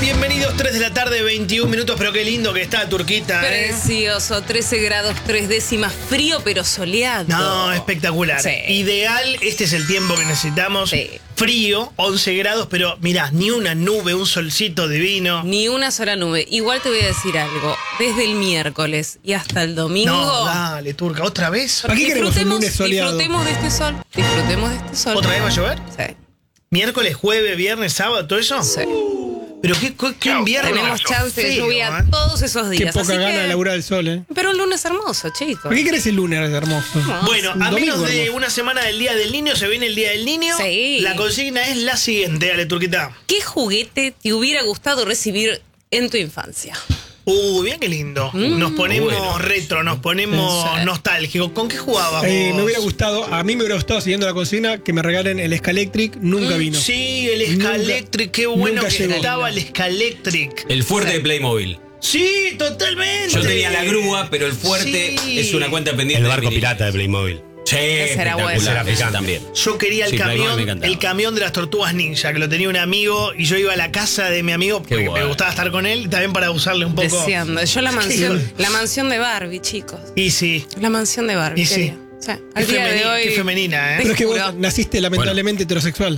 Bienvenidos, 3 de la tarde, 21 minutos, pero qué lindo que está Turquita, Precioso, 13 grados 3 décimas, frío pero soleado. No, espectacular. Sí. Ideal, este es el tiempo que necesitamos. Sí. Frío, 11 grados, pero mirá, ni una nube, un solcito divino. Ni una sola nube. Igual te voy a decir algo. Desde el miércoles y hasta el domingo. No, dale, Turca, ¿otra vez? ¿Para qué queremos un lunes soleado? Disfrutemos de este sol. Disfrutemos de este sol. ¿Otra vez va a llover? Sí. ¿Miércoles, jueves, viernes, sábado, todo eso? Sí. Pero qué invierno. Tenemos chance de feo, lluvia todos esos Qué días. poca así gana que... de laburar el sol, ¿eh? Pero un lunes hermoso, chicos. ¿Por qué querés el lunes hermoso? No. Bueno, Un a menos domingo, de hermoso. una semana del Día del Niño, se viene el Día del Niño. Sí. La consigna es la siguiente, dale, Turquita. ¿Qué juguete te hubiera gustado recibir en tu infancia? Bien qué lindo. Nos ponemos retro, nos ponemos Sí. nostálgicos. ¿Con qué jugabas Me vos? hubiera gustado, a mí me hubiera gustado, siguiendo la consigna, que me regalen el Scalectric. Nunca vino. Sí, el Scalectric, qué bueno nunca que llegó. estaba el Scalectric. El fuerte de Playmobil. Sí, totalmente. Yo tenía la grúa, pero el fuerte Sí. es una cuenta pendiente. El barco de pirata de Playmobil. Sí, Ese era bueno. espectacular, Ese era ese picante. también. Yo quería Sí, Playmobil me encantaba. el camión de las tortugas ninja, que lo tenía un amigo y yo iba a la casa de mi amigo porque me bueno. gustaba estar con él y también para usarle un poco. Deseando. Yo la mansión de Barbie, chicos. Y sí, La mansión de Barbie. Y sí. quería. O sea, al día de hoy. qué femenina, ¿eh? Pero es que vos juro. naciste lamentablemente heterosexual.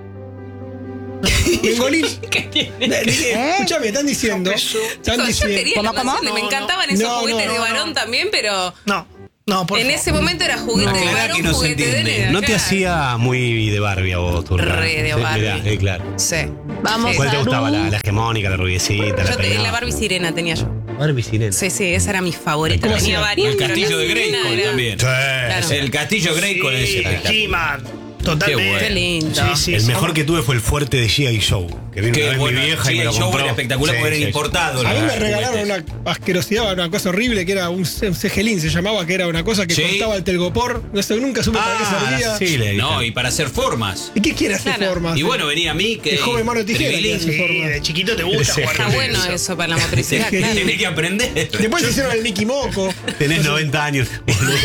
Bengolín. Escúchame, están diciendo. Están Yo diciendo. quería la mansión de- me No, encantaban no. esos No, juguetes no, de no, varón también, pero No, por en favor. ese momento era juguete de Aclará varón, que no se juguete de entiende. nena. No te claro. hacía muy de Barbie a vos, Turca. Re de Sí, Barbie. mirá, claro. Sí. Vamos Sí. ¿Cuál te a gustaba? La hegemónica, la rubiecita, la Yo la peinada? Barbie sirena tenía yo. Barbie sirena. Sí, esa era mi favorita. ¿Cómo Tenía hacía? varias. El pero castillo la de sirena Grayskull era- también. Claro. El castillo Grayskull es espectacular. He-Man. Totalmente. Qué bueno. Qué lindo. El mejor que tuve fue el fuerte de G.I. Joe. Que vino una Qué vez bueno. mi vieja y Sí, me lo el show compró. era espectacular Sí, porque era sí, sí. importado. A mí me los regalaron juguetes. una asquerosidad, una cosa horrible, que era un cegelín, se llamaba, que era una cosa que Sí. cortaba el telgopor. No sé, nunca supe para qué servía. Sí, le No, y para hacer formas. ¿Y qué quiere hacer Claro. formas? Y bueno, venía a mí que. El joven mano de tijera que hace Sí, formas. de chiquito te gusta Sí. jugar Está con bueno eso para la motricidad, Sí. claro. Tenés que aprender. Después se hicieron el Mickey Moco. Tenés 90 años, boludo.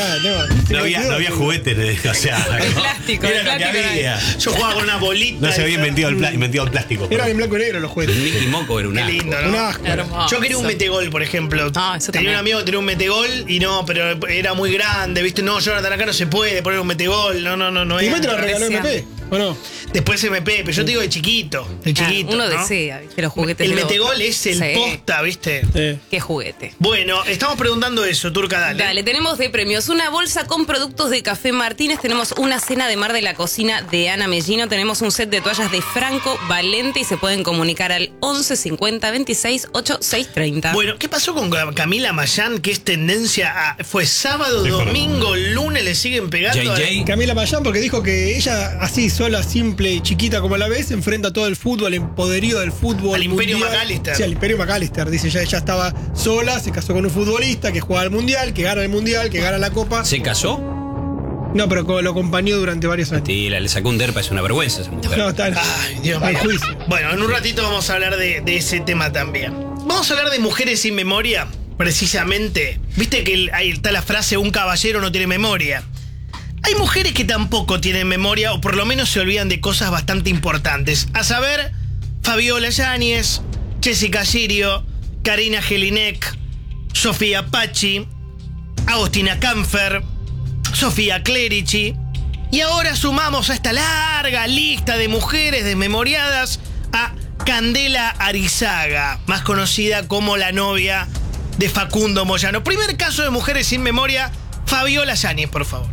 No había juguetes, o sea. El plástico, Era el lo que plástico era- había. Yo jugaba con una bolita. No se había y- inventado el plástico. Eran en blanco y negro los El juguetes. Mickey Moco era un Qué asco. lindo, Un ¿no? asco. Hermoso. Yo quería un metegol, por ejemplo. Ah, eso tenía también. un amigo que tenía un metegol y no, pero era muy grande, ¿viste? No, Jonathan, acá no se puede poner un metegol. No. ¿Y era. después te lo regaló Deseando. MP? ¿O no? Después MP, pero yo te digo de chiquito. De Claro, chiquito. uno ¿no? desea, ¿viste? Los juguetes El de los- metegol es el Sí. posta, ¿viste? Sí. Qué juguete. Bueno, estamos preguntando eso, Turca, dale. Dale, tenemos de premios una bolsa con productos de Café Martínez, tenemos una cena de mar de la cocina de Ana Mellino, tenemos un set de toallas de Franco Valente y se pueden comunicar al 11 50 26 8 6 30. Bueno, ¿qué pasó con Camila Mayán? Que es tendencia a. Fue sábado, domingo, lunes, le siguen pegando. JJ. Camila Mayán, porque dijo que ella, así sola, simple y chiquita como la ves, enfrenta todo el fútbol, el poderío del fútbol. Al Imperio mundial. McAllister. Sí, al Imperio McAllister. Dice, ella estaba sola, se casó con un futbolista que juega al mundial, que gana el mundial, que gana la copa. ¿Se casó? No, pero lo acompañó durante varios años. Sí, le sacó un derpa, es una vergüenza esa mujer. No, está Ay, Dios al mío. juicio. Bueno, en un ratito vamos a hablar de ese tema también. Vamos a hablar de mujeres sin memoria, precisamente. Viste que ahí está la frase, un caballero no tiene memoria. Hay mujeres que tampoco tienen memoria, o por lo menos se olvidan de cosas bastante importantes. A saber, Fabiola Yáñez, Jessica Sirio, Karina Jelinek, Sofía Pachi, Agostina Canfer, Sofía Clerici. Y ahora sumamos a esta larga lista de mujeres desmemoriadas a Candela Arizaga, más conocida como la novia de Facundo Moyano. Primer caso de mujeres sin memoria, Fabiola Yáñez, por favor.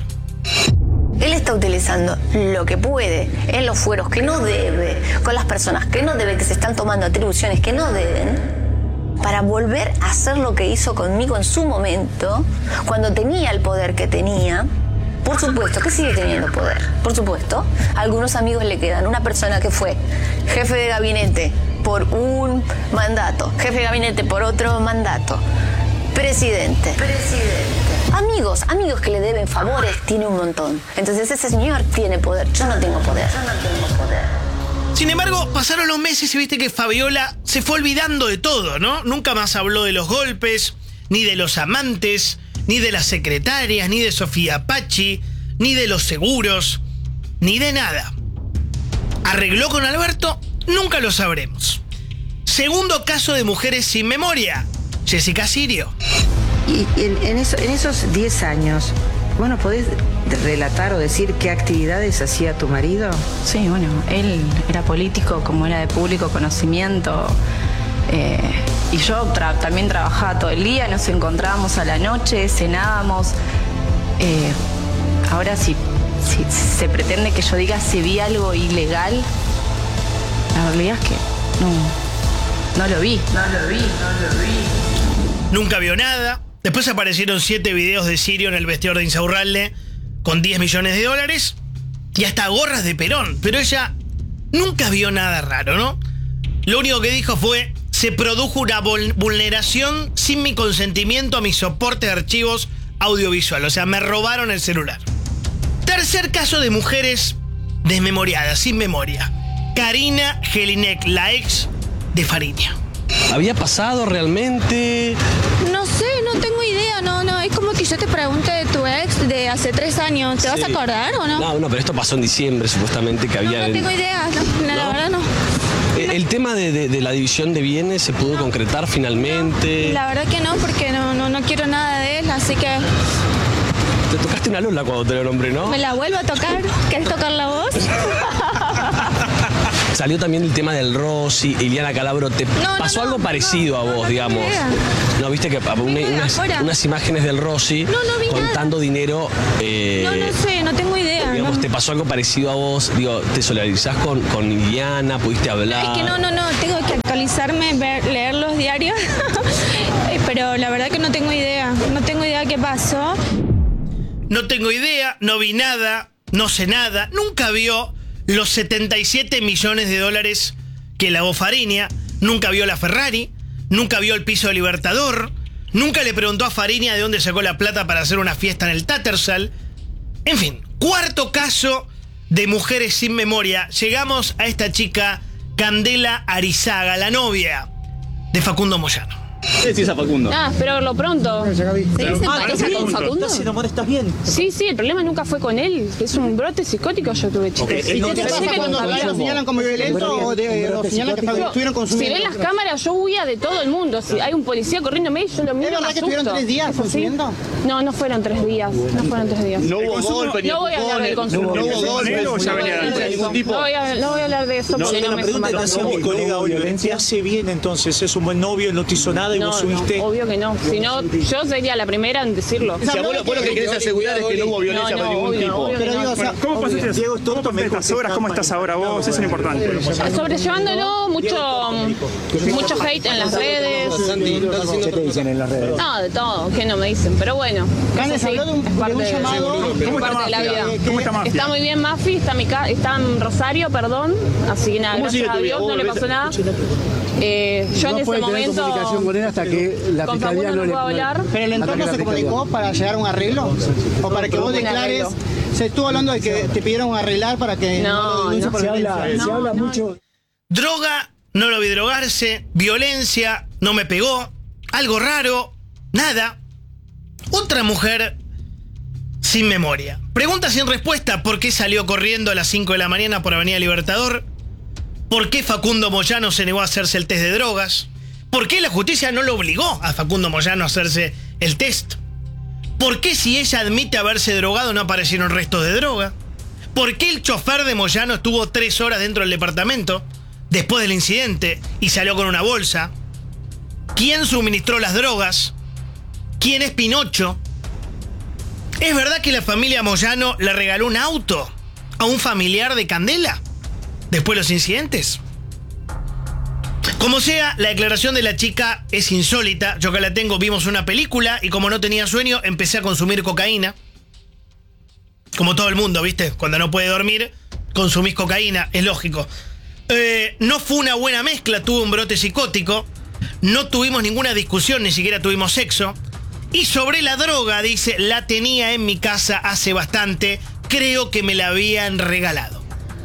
Él está utilizando lo que puede en los fueros que no debe, con las personas que no debe, que se están tomando atribuciones que no deben, para volver a hacer lo que hizo conmigo en su momento, cuando tenía el poder que tenía. Por supuesto que sigue teniendo poder, por supuesto. A algunos amigos le quedan. Una persona que fue jefe de gabinete por un mandato, jefe de gabinete por otro mandato, presidente. Amigos que le deben favores, tiene un montón. Entonces ese señor tiene poder. Yo no tengo poder. Sin embargo, pasaron los meses y viste que Fabiola se fue olvidando de todo, ¿no? Nunca más habló de los golpes, ni de los amantes, ni de las secretarias, ni de Sofía Pachi, ni de los seguros, ni de nada. ¿Arregló con Alberto? Nunca lo sabremos. Segundo caso de mujeres sin memoria, Jessica Sirio. Y en esos 10 años, bueno, ¿podés relatar o decir qué actividades hacía tu marido? Sí, bueno, él era político, como era de público conocimiento. Y yo también trabajaba todo el día, nos encontrábamos a la noche, cenábamos. Ahora si se pretende que yo diga si vi algo ilegal, la realidad es que no lo vi. Nunca vio nada. Después aparecieron 7 videos de Sirio en el vestidor de Insaurralde con $10 millones y hasta gorras de Perón. Pero ella nunca vio nada raro, ¿no? Lo único que dijo fue: se produjo una vulneración sin mi consentimiento a mi soporte de archivos audiovisual. O sea, me robaron el celular. Tercer caso de mujeres desmemoriadas, sin memoria. Karina Jelinek, la ex de Fariña. ¿Había pasado realmente? No sé, no tengo idea, no, es como que yo te pregunte de tu ex de hace 3 años, ¿te vas a acordar o no? No, pero esto pasó en diciembre, supuestamente, que había... No tengo idea, la verdad no. ¿El tema de la división de bienes se pudo concretar finalmente? La verdad que no, porque no quiero nada de él, así que... Te tocaste una Lola cuando te lo nombré, ¿no? ¿Me la vuelvo a tocar? ¿Querés tocar la voz? Salió también el tema del Rossi, Iliana Calabro. ¿Te pasó algo parecido a vos, digamos? ¿No viste que unas imágenes del Rossi contando dinero? No sé, no tengo idea. Digamos, ¿te pasó algo parecido a vos? Digo, ¿te solidarizás con Iliana? ¿Pudiste hablar? Es que no, tengo que actualizarme, leer los diarios. Pero la verdad que no tengo idea. No tengo idea qué pasó. No tengo idea, no vi nada, no sé nada, nunca vio los $77 millones que lavó Fariña, nunca vio la Ferrari, nunca vio el piso de Libertador, nunca le preguntó a Fariña de dónde sacó la plata para hacer una fiesta en el Tattersall. En fin, cuarto caso de mujeres sin memoria. Llegamos a esta chica, Candela Arizaga, la novia de Facundo Moyano. ¿Qué decís a Facundo? Espero verlo pronto. ¿Se dice pareja con Facundo? ¿Estás enamorada? ¿Estás bien? Sí, el problema nunca fue con él. Es un brote psicótico yo tuve, chicos. ¿Y qué te pasa cuando lo señalan como violento o señalan que estuvieron consumiendo? Si ven las cámaras, yo huía de todo el mundo. Si hay un policía corriéndome, yo lo miro. ¿Es verdad que estuvieron 3 días consumiendo? No fueron 3 días. No hubo golpe, no voy a hablar del consumo. No hubo golpe, no voy a hablar de eso. No, la pregunta que hacía mi colega Oliver, ¿te hace bien entonces? Es un buen novio, no te hizo nada y vos subiste... Obvio que no. Si no, yo sería la primera en decirlo. Si vos lo que querés asegurar es que no hubo violencia por ningún tipo. ¿Cómo pasaste Diego Torto de estas horas? ¿Cómo estás ahora vos? Eso es importante. Sobrellevándolo, mucho hate en las redes. ¿Qué te dicen en las redes? No, de todo, que no me dicen, pero bueno. Candes habló de un llamado. ¿Cómo está de la vida. ¿Cómo está Mafia? Está muy bien Mafi, está en Rosario, perdón. Así que nada, gracias a Dios no le pasó nada. Yo en ese momento comunicación con él hasta que la fiscalía no le puedo hablar. ¿Pero el entorno se comunicó para llegar a un arreglo? ¿O para que vos declares? Se estuvo hablando de que te pidieron arreglar para que no denuncie por violencia. Se habla mucho. Droga, no lo vi drogarse. Violencia, no me pegó. Algo raro, nada. Otra mujer sin memoria. Pregunta sin respuesta: ¿por qué salió corriendo a las 5 de la mañana por Avenida Libertador? ¿Por qué Facundo Moyano se negó a hacerse el test de drogas? ¿Por qué la justicia no lo obligó a Facundo Moyano a hacerse el test? ¿Por qué si ella admite haberse drogado no aparecieron restos de droga? ¿Por qué el chofer de Moyano estuvo 3 horas dentro del departamento después del incidente y salió con una bolsa? ¿Quién suministró las drogas? ¿Quién es Pinocho? ¿Es verdad que la familia Moyano le regaló un auto a un familiar de Candela después de los incidentes? Como sea, la declaración de la chica es insólita. Yo que la tengo, vimos una película y como no tenía sueño, empecé a consumir cocaína. Como todo el mundo, ¿viste? Cuando no puede dormir, consumís cocaína, es lógico. No fue una buena mezcla, tuve un brote psicótico. No tuvimos ninguna discusión, ni siquiera tuvimos sexo. Y sobre la droga, dice, la tenía en mi casa hace bastante. Creo que me la habían regalado.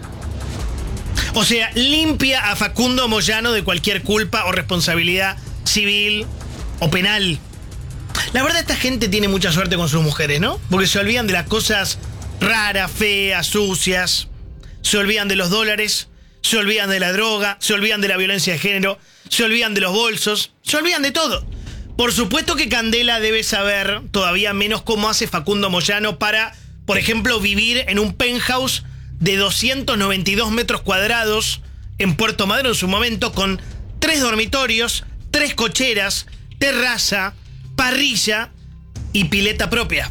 O sea, limpia a Facundo Moyano de cualquier culpa o responsabilidad civil o penal. La verdad, esta gente tiene mucha suerte con sus mujeres, ¿no? Porque se olvidan de las cosas raras, feas, sucias. Se olvidan de los dólares. se olvidan de la droga, se olvidan de la violencia de género, se olvidan de los bolsos, se olvidan de todo. Por supuesto que Candela debe saber todavía menos cómo hace Facundo Moyano para, por ejemplo, vivir en un penthouse de 292 metros cuadrados en Puerto Madero en su momento, con 3 dormitorios, 3 cocheras, terraza, parrilla y pileta propia.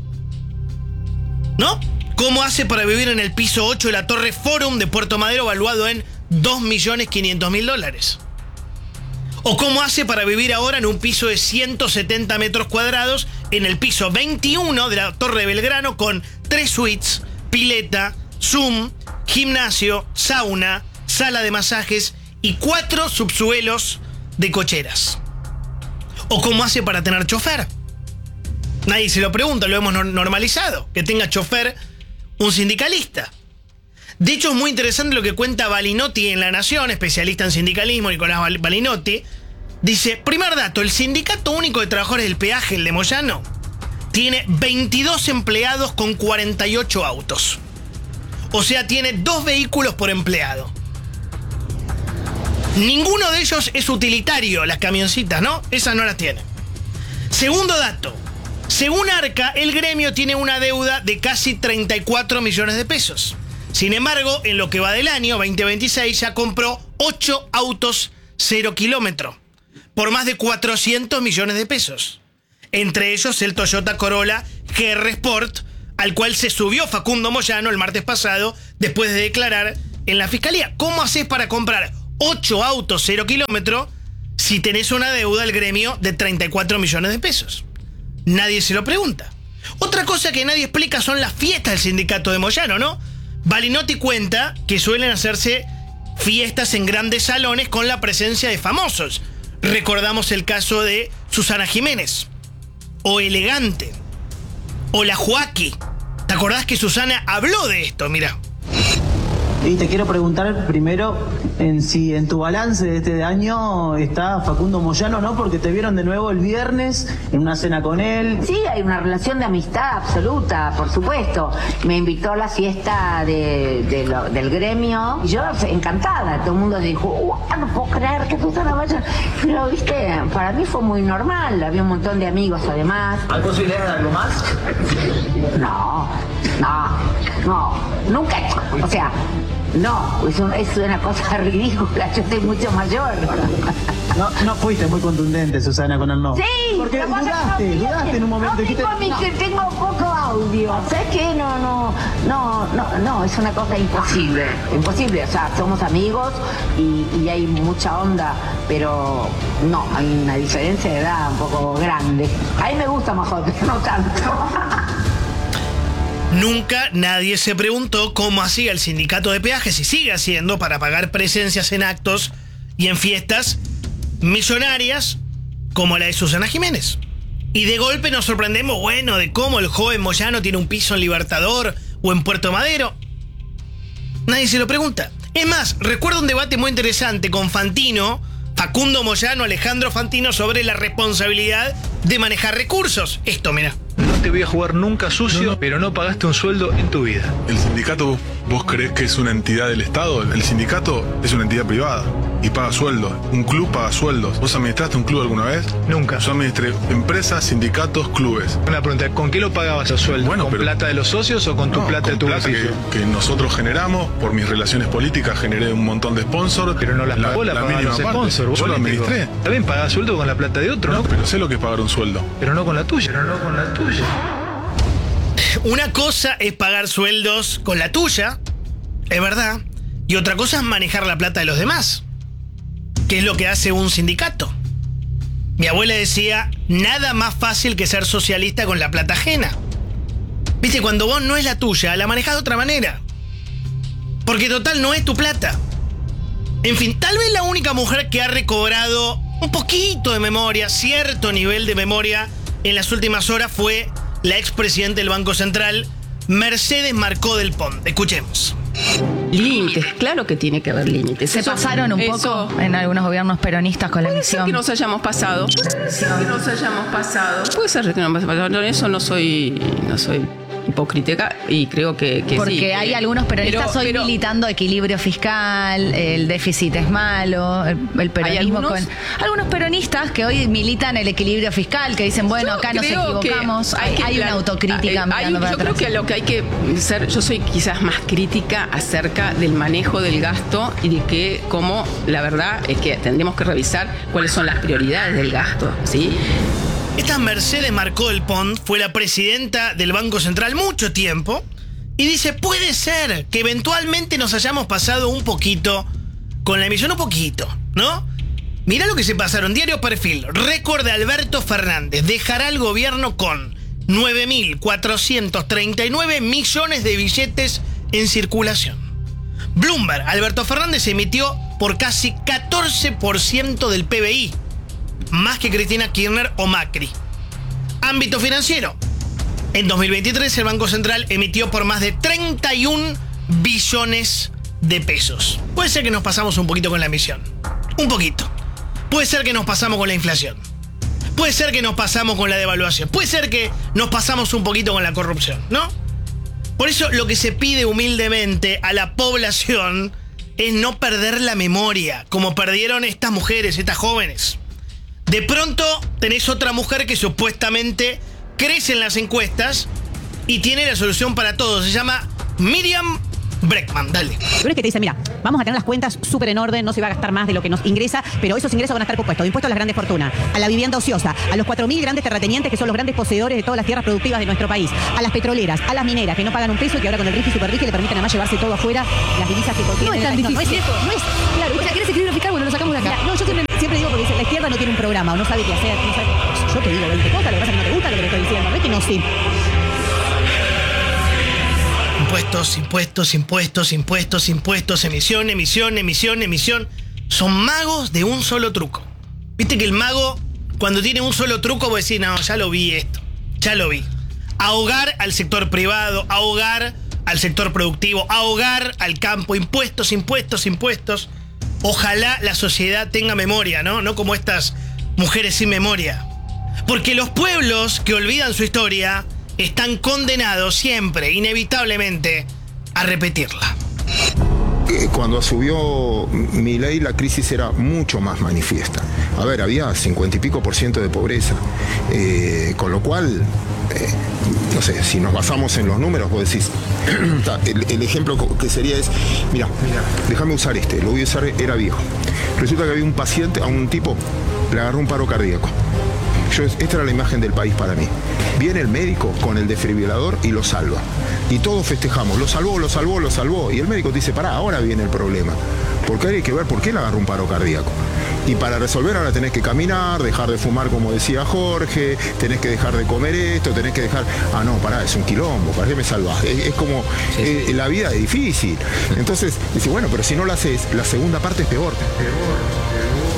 ¿No? ¿Cómo hace para vivir en el piso 8 de la Torre Forum de Puerto Madero, valuado en $2.500.000? ¿O cómo hace para vivir ahora en un piso de 170 metros cuadrados en el piso 21 de la Torre de Belgrano, con 3 suites, pileta, Zoom, gimnasio, sauna, sala de masajes y 4 subsuelos de cocheras? ¿O cómo hace para tener chofer? Nadie se lo pregunta, lo hemos normalizado, que tenga chofer un sindicalista. De hecho, es muy interesante lo que cuenta Balinotti en La Nación, especialista en sindicalismo, Nicolás Balinotti. Dice, primer dato, el Sindicato Único de Trabajadores del Peaje, el de Moyano, tiene 22 empleados con 48 autos. O sea, tiene 2 vehículos por empleado. Ninguno de ellos es utilitario, las camioncitas, ¿no? Esas no las tiene. Segundo dato, según Arca, el gremio tiene una deuda de casi 34 millones de pesos. Sin embargo, en lo que va del año 2026 ya compró 8 autos 0 kilómetro por más de 400 millones de pesos. Entre ellos el Toyota Corolla GR Sport, al cual se subió Facundo Moyano el martes pasado después de declarar en la fiscalía. ¿Cómo haces para comprar 8 autos 0 kilómetro si tenés una deuda del gremio de 34 millones de pesos? Nadie se lo pregunta. Otra cosa que nadie explica son las fiestas del sindicato de Moyano, ¿no? Balinotti cuenta que suelen hacerse fiestas en grandes salones con la presencia de famosos. Recordamos el caso de Susana Jiménez, o Elegante, o la Joaquí. ¿Te acordás que Susana habló de esto? Mirá. Y te quiero preguntar primero si en tu balance de este año está Facundo Moyano, ¿no? Porque te vieron de nuevo el viernes en una cena con él. Sí, hay una relación de amistad absoluta, por supuesto. Me invitó a la fiesta del gremio y yo encantada. Todo el mundo dijo, no puedo creer que Susana vaya. Pero, viste, para mí fue muy normal. Había un montón de amigos además. ¿Hay posibilidad de algo más? No, nunca. O sea, no, es una cosa ridícula, yo estoy mucho mayor. No fuiste muy contundente, Susana, con el no. Sí, porque dudaste en un momento. Tengo poco audio. ¿Sabes qué? No, es una cosa imposible. Imposible, o sea, somos amigos y hay mucha onda, pero no, hay una diferencia de edad un poco grande. A mí me gusta mejor, pero no tanto. Nunca nadie se preguntó cómo hacía el sindicato de peajes, y sigue haciendo, para pagar presencias en actos y en fiestas millonarias como la de Susana Jiménez. Y de golpe nos sorprendemos, bueno, de cómo el joven Moyano tiene un piso en Libertador o en Puerto Madero. Nadie se lo pregunta. Es más, recuerdo un debate muy interesante con Fantino, Facundo Moyano, Alejandro Fantino, sobre la responsabilidad de manejar recursos. Esto, mirá. No te voy a jugar nunca sucio, pero no pagaste un sueldo en tu vida. ¿El sindicato vos creés que es una entidad del Estado? El sindicato es una entidad privada y paga sueldos. Un club paga sueldos. ¿Vos administraste un club alguna vez? Nunca. Yo administré empresas, sindicatos, clubes. Una pregunta, ¿con qué lo pagabas los sueldos? Bueno, ¿con plata de los socios o con tu plata de tu bolsillo? Que nosotros generamos, por mis relaciones políticas generé un montón de sponsors. Pero no las pagó, la pagaban los sponsors. Yo lo administré. Está bien, pagás sueldo con la plata de otro, ¿no? Pero sé lo que es pagar un sueldo. Pero no con la tuya. Una cosa es pagar sueldos con la tuya, es verdad, y otra cosa es manejar la plata de los demás, que es lo que hace un sindicato. Mi abuela decía, nada más fácil que ser socialista con la plata ajena. Viste, cuando vos no es la tuya, la manejás de otra manera, porque total no es tu plata. En fin, tal vez la única mujer que ha recobrado un poquito de memoria, cierto nivel de memoria en las últimas horas, fue la expresidenta del Banco Central, Mercedes Marcó del Pont. Escuchemos. Límites, claro que tiene que haber límites. Se pasaron un poco en algunos gobiernos peronistas con la emisión. Que nos hayamos pasado. Puede ser que nos hayamos pasado. En eso no soy hipócrita y creo que porque sí. Hay algunos peronistas hoy militando equilibrio fiscal, el déficit es malo, el peronismo algunos peronistas que hoy militan el equilibrio fiscal, que dicen, bueno, acá nos equivocamos. Hay una autocrítica. Yo creo que lo que hay que ser, yo soy quizás más crítica acerca del manejo del gasto y de que, como la verdad es que tendríamos que revisar cuáles son las prioridades del gasto, ¿sí? Esta Mercedes Marcó del Pont fue la presidenta del Banco Central mucho tiempo y dice, puede ser que eventualmente nos hayamos pasado un poquito con la emisión, un poquito, ¿no? Mirá lo que se pasaron. Diario Perfil, récord de Alberto Fernández, dejará el gobierno con 9.439 millones de billetes en circulación. Bloomberg, Alberto Fernández emitió por casi 14% del PBI, más que Cristina Kirchner o Macri. Ámbito financiero. En 2023 el Banco Central emitió por más de 31 billones de pesos. Puede ser que nos pasamos un poquito con la emisión. Un poquito. Puede ser que nos pasamos con la inflación. Puede ser que nos pasamos con la devaluación. Puede ser que nos pasamos un poquito con la corrupción, ¿no? Por eso lo que se pide humildemente a la población es no perder la memoria, como perdieron estas mujeres, estas jóvenes. De pronto tenés otra mujer que supuestamente crece en las encuestas y tiene la solución para todo. Se llama Miriam Breckman. Dale. Pero es que te dicen, mira, vamos a tener las cuentas súper en orden, no se va a gastar más de lo que nos ingresa, pero esos ingresos van a estar compuestos. Impuestos a las grandes fortunas, a la vivienda ociosa, a los 4.000 grandes terratenientes que son los grandes poseedores de todas las tierras productivas de nuestro país, a las petroleras, a las mineras que no pagan un peso y que ahora con el RIF y Superrif le permiten además llevarse todo afuera, las divisas que contienen. No es tan difícil. No es claro. O sea, ¿querés equilibrio fiscal? Bueno, lo sacamos de acá. No, yo siempre digo, porque la izquierda no tiene un programa o no sabe qué hacer. No sabe. Yo te digo 20 cosas, lo que pasa es que no te gusta lo que te estoy diciendo. No es que no sé. Impuestos, emisión. Son magos de un solo truco. Viste que el mago, cuando tiene un solo truco, vos decís, no, ya lo vi esto. Ya lo vi. Ahogar al sector privado, ahogar al sector productivo, ahogar al campo. Impuestos. Ojalá la sociedad tenga memoria, ¿no? No como estas mujeres sin memoria. Porque los pueblos que olvidan su historia están condenados siempre, inevitablemente, a repetirla. Cuando asumió Milei, la crisis era mucho más manifiesta. A ver, había 50 y pico % de pobreza. Con lo cual, no sé, si nos basamos en los números, vos decís, el ejemplo que sería es, mira, déjame usar lo voy a usar, era viejo. Resulta que había un paciente, a un tipo, le agarró un paro cardíaco. Esta era la imagen del país para mí. Viene el médico con el desfibrilador y lo salva. Y todos festejamos, lo salvó. Y el médico dice, pará, ahora viene el problema. Porque hay que ver por qué le agarró un paro cardíaco. Y para resolver ahora tenés que caminar, dejar de fumar, como decía Jorge, tenés que dejar de comer esto, tenés que dejar... Ah, no, pará, es un quilombo, ¿para qué me salvás? Es como, la vida es difícil. Entonces, dice, bueno, pero si no lo haces, la segunda parte es peor.